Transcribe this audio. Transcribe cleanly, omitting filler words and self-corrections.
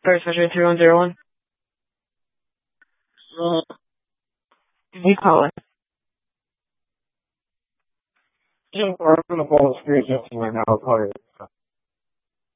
First measure 3101. You call it. Yeah, I'm gonna fall asleep just right now. I'll call you.